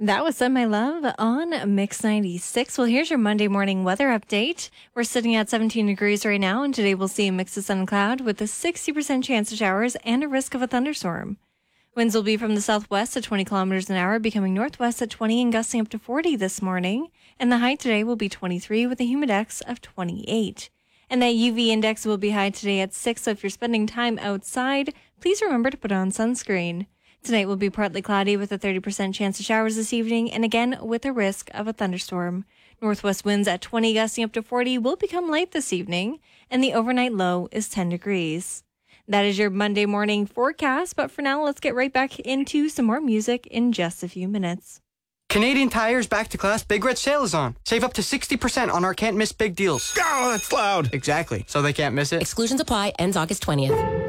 That was Send My Love on Mix 96. Well, here's your Monday morning weather update. We're sitting at 17 degrees right now, and today we'll see a mix of sun and cloud with a 60% chance of showers and a risk of a thunderstorm. Winds will be from the southwest at 20 kilometers an hour, becoming northwest at 20 and gusting up to 40 this morning. And the high today will be 23 with a humidex of 28. And that UV index will be high today at 6, so if you're spending time outside, please remember to put on sunscreen. Tonight will be partly cloudy with a 30% chance of showers this evening, and again with a risk of a thunderstorm. Northwest winds at 20 gusting up to 40 will become light this evening, and the overnight low is 10 degrees. That is your Monday morning forecast, but for now, let's get right back into some more music in just a few minutes. Canadian Tire's Back to Class Big Red Sale is on. Save up to 60% on our can't miss big deals. Oh, that's loud. Exactly. So they can't miss it. Exclusions apply. Ends August 20th.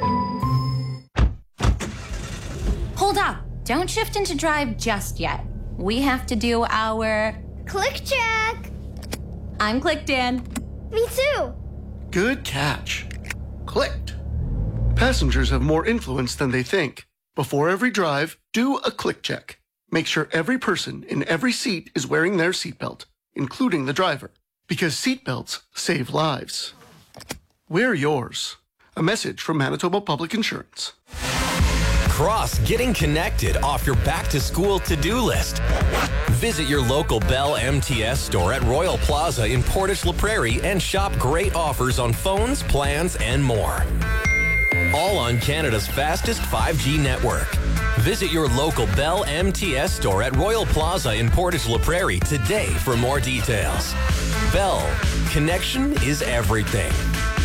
Hold up. Don't shift into drive just yet. We have to do our... Click check. I'm clicked in. Me too. Good catch. Clicked. Passengers have more influence than they think. Before every drive, do a click check. Make sure every person in every seat is wearing their seatbelt, including the driver, because seatbelts save lives. Wear yours. A message from Manitoba Public Insurance. Cross getting connected off your back-to-school to-do list. Visit your local Bell MTS store at Royal Plaza in Portage La Prairie and shop great offers on phones, plans, and more. All on Canada's fastest 5G network. Visit your local Bell MTS store at Royal Plaza in Portage La Prairie today for more details. Bell, connection is everything.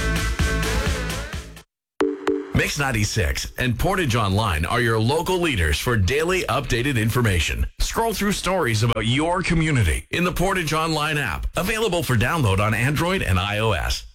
Mix 96 and Portage Online are your local leaders for daily updated information. Scroll through stories about your community in the Portage Online app, available for download on Android and iOS.